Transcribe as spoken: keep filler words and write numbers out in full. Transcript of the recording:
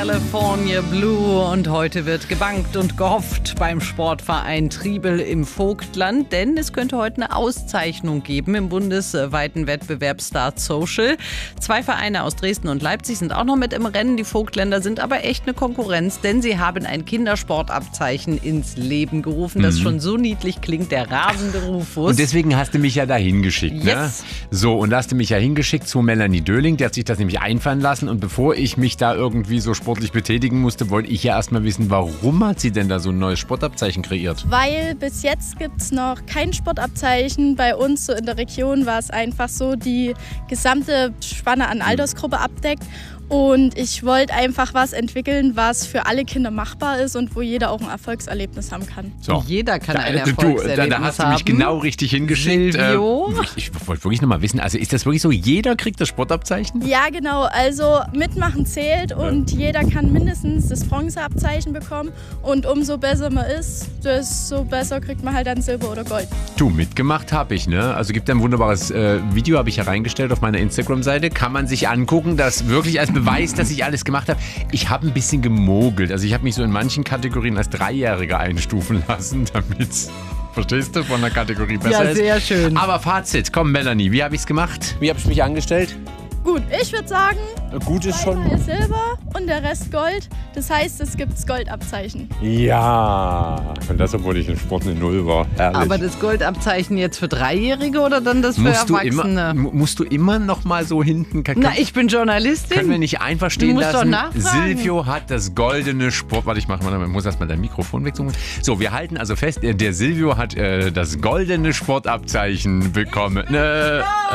California Blue und heute wird gebankt und gehofft beim Sportverein Triebel im Vogtland, denn es könnte heute eine Auszeichnung geben im bundesweiten Wettbewerb Start Social. Zwei Vereine aus Dresden und Leipzig sind auch noch mit im Rennen, die Vogtländer sind aber echt eine Konkurrenz, denn sie haben ein Kindersportabzeichen ins Leben gerufen, das mhm. schon so niedlich klingt, der rasende Rufus. Und deswegen hast du mich ja dahin geschickt, ne? Yes. So, und da hast du mich ja hingeschickt zu Melanie Döling, der hat sich das nämlich einfallen lassen und bevor ich mich da irgendwie so sportlich betätigen musste, wollte ich ja erstmal wissen, warum hat sie denn da so ein neues Sportabzeichen kreiert? Weil bis jetzt gibt es noch kein Sportabzeichen. Bei uns so in der Region war es einfach so, die gesamte Spanne an Altersgruppe abdeckt. Und ich wollte einfach was entwickeln, was für alle Kinder machbar ist und wo jeder auch ein Erfolgserlebnis haben kann. So. Jeder kann da, ein du, Erfolgserlebnis haben. Da, da hast du mich genau richtig hingeschickt. Silvio? Äh, ich ich wollte wirklich noch mal wissen, also ist das wirklich so, jeder kriegt das Sportabzeichen? Ja, genau. Also mitmachen zählt und ja. jeder kann mindestens das Bronzeabzeichen bekommen. Und umso besser man ist, desto besser kriegt man halt dann Silber oder Gold. Du, mitgemacht habe ich, ne? Also gibt ein wunderbares äh, Video, habe ich hereingestellt auf meiner Instagram-Seite. Kann man sich angucken, das wirklich als Beweis, dass ich alles gemacht habe. Ich habe ein bisschen gemogelt. Also ich habe mich so in manchen Kategorien als Dreijähriger einstufen lassen, damit, verstehst du, von der Kategorie besser ist. Ja, sehr schön. Aber Fazit, komm Melanie, wie habe ich es gemacht? Wie habe ich mich angestellt? Gut, ich würde sagen, gut ist schon ist Silber und der Rest Gold. Das heißt, es gibt das Goldabzeichen. Ja, und das, obwohl ich in Sport eine Null war. Herrlich. Aber das Goldabzeichen jetzt für Dreijährige oder dann das für musst Erwachsene? Du immer, musst du immer noch mal so hinten... Kann, Na, ich bin Journalistin. Können wir nicht einfach stehen du musst lassen? Doch nachfragen. Silvio hat das goldene Sport... Warte, ich mach mal, ich muss erstmal dein Mikrofon wegsuchen. So, wir halten also fest, der Silvio hat äh, das goldene Sportabzeichen bekommen. Äh,